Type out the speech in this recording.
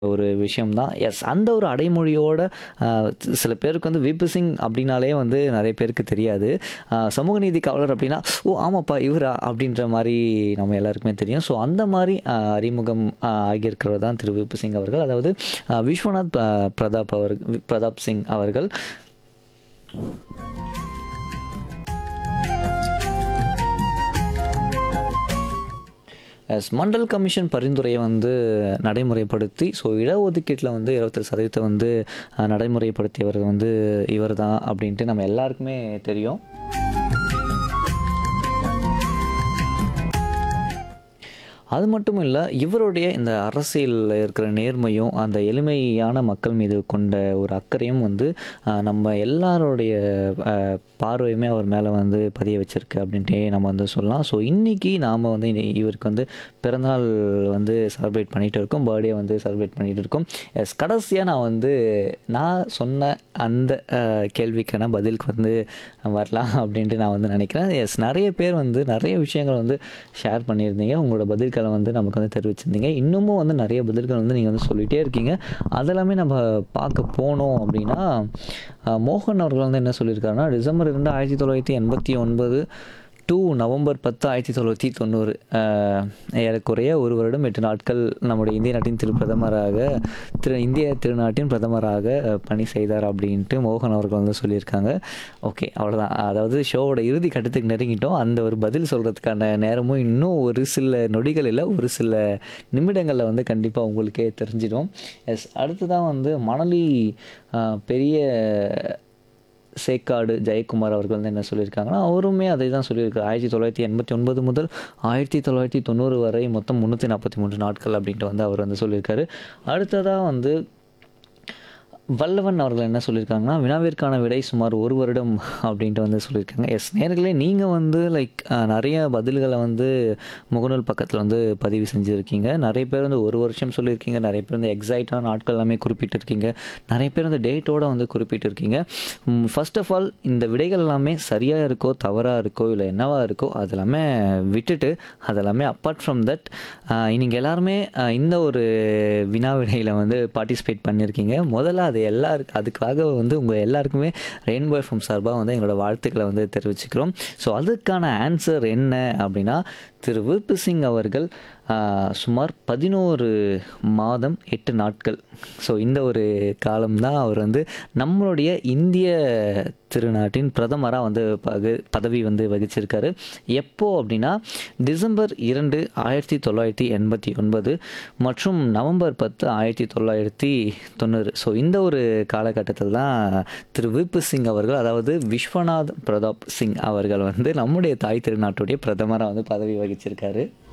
ஒரு விஷயம் தான். எஸ் அந்த ஒரு அடைமொழியோட அ சில பேருக்கு வந்து விபி சிங் அப்படின்னாலே வந்து நெறைய பேருக்கு தெரியாது. சமூக நீதி காவலர் அப்படின்னா, "ஓ! ஆமாப்பா இவரா?" அப்படின்ற மாரி நம்ம எல்லாருக்குமே தெரியும். ஸோ அந்த மாரி அறிமுகம் ஆகியிருக்கிறவர் தான் திரு விபி சிங் அவர்கள். அதாவது விஸ்வநாத் பிரதாப் சிங் அவர்கள். மண்டல் கமிஷன் பரிந்துரையை வந்து நடைமுறைப்படுத்தி, ஸோ இடஒதுக்கீட்டில வந்து 27% வந்து நடைமுறைப்படுத்தியவர் வந்து இவர் தான் அப்படின்ட்டு நம்ம எல்லாருக்குமே தெரியும். அது மட்டும் இல்ல, இவருடைய இந்த அரசியல்ல இருக்கிற நேர்மையும், அந்த எளிமையான மக்கள் மீது கொண்ட ஒரு அக்கறையும் வந்து நம்ம எல்லாருடைய அ பார்வையுமே அவர் மேல வந்து பதிய வச்சிருக்கு அப்படின்ட்டே நம்ம வந்து சொல்லலாம். ஸோ இன்னைக்கு நாம வந்து இவருக்கு வந்து பிறந்தநாள் வந்து செலிப்ரேட் பண்ணிட்டு இருக்கோம். பர்த்டே வந்து செலிப்ரேட் பண்ணிட்டு இருக்கோம். எஸ் கடைசியா நான் சொன்ன அந்த கேள்விக்கான பதிலுக்கு வந்து வரலாம் அப்படின்ட்டு நான் வந்து நினைக்கிறேன். எஸ் நெறைய பேர் வந்து நெறைய விஷயங்கள் வந்து ஷேர் பண்ணியிருந்தீங்க. உங்களோட பதில்கள வந்து நமக்கு வந்து தெரிவிச்சிருந்தீங்க. இன்னமும் வந்து நெறைய பதில்கள் வந்து நீங்க வந்து சொல்லிட்டே இருக்கீங்க. அதெல்லாமே நம்ம பார்க்க போனோம் அப்படின்னா, மோகன் அவர்கள் வந்து என்ன சொல்லியிருக்காருன்னா, டிசம்பர் 2, 1989 டூ நவம்பர் 10, 1990 ஏறக்குறைய 1 வருடம் 8 நாட்கள் நம்முடைய இந்திய நாட்டின் இந்திய திருநாட்டின் பிரதமராக பணி செய்தார் அப்படின்ட்டு மோகன் அவர்கள் வந்து சொல்லியிருக்காங்க. ஓகே அவ்வளோதான். அதாவது ஷோவோட இறுதி கட்டத்துக்கு நெருங்கிட்டோம். அந்த ஒரு பதில் சொல்கிறதுக்கான நேரமும் இன்னும் ஒரு சில நொடிகள் இல்ல, ஒரு சில நிமிடங்கள்ல வந்து கண்டிப்பா உங்களுக்கே தெரிஞ்சிடும். எஸ் அடுத்ததான் வந்து மணலி பெரிய சேக்காடு ஜெயக்குமார் அவர்கள் வந்து என்ன சொல்லியிருக்காங்கன்னா, அவருமே அதை தான் சொல்லியிருக்காரு. 1989 முதல் 1990 வரை மொத்தம் 343 நாட்கள் அப்படின்ட்டு வந்து அவர் வந்து சொல்லியிருக்காரு. அடுத்ததா வந்து வல்லவன் அவர்கள் என்ன சொல்லியிருக்காங்கன்னா, வினாவிற்கான விடை சுமார் 1 வருடம் அப்படின்ட்டு வந்து சொல்லியிருக்காங்க. எஸ் நேயர்களே நீங்க வந்து நெறைய பதில்கள வந்து முகநூல் பக்கத்தில வந்து பதிவு செஞ்சிருக்கீங்க. நெறைய பேர் வந்து 1 வருஷம் சொல்லியிருக்கீங்க. நெறைய பேர் வந்து எக்ஸாக்ட்டான நாட்கள் எல்லாமே குறிப்பிட்டிருக்கீங்க. நெறைய பேர் வந்து டேட்டோட வந்து குறிப்பிட்டிருக்கீங்க. ஃபர்ஸ்ட் ஆஃப் ஆல் இந்த விடைகள் எல்லாமே சரியா இருக்கோ, தவறா இருக்கோ, இல்ல என்னவா இருக்கோ அதெல்லாமே விட்டுட்டு, அதெல்லாமே அப்பார்ட் ஃப்ரம் தட் நீங்க எல்லாருமே இந்த ஒரு வினா விடையில வந்து பார்ட்டிசிபேட் பண்ணியிருக்கீங்க. முதல்ல அது அதுக்காக வந்து உங்க எல்லாருக்குமே ரெயின்போ எஃப்எம் சார்பா வந்து எங்களோட வாழ்த்துக்கள வந்து தெரிவிச்சுக்கிறோம். ஸோ அதுக்கான ஆன்சர் என்ன அப்படின்னா, திரு விபி சிங் அவர்கள் சுமார் 11 மாதம் 8 நாட்கள். ஸோ இந்த ஒரு காலம் தான் அவர் வந்து நம்மளுடைய இந்திய திருநாட்டின் பிரதமரா வந்து பதவி வந்து வகிச்சிருக்காரு. எப்போ அப்படின்னா, டிசம்பர் 2, 1989 மற்றும் நவம்பர் 10, 1990. ஸோ இந்த ஒரு காலகட்டத்தில் தான் திரு விபி சிங் அவர்கள், அதாவது விஸ்வநாத் பிரதாப் சிங் அவர்கள் வந்து நம்முடைய தாய் திருநாட்டுடைய பிரதமரா வந்து பதவி வகிச்சிருக்காரு.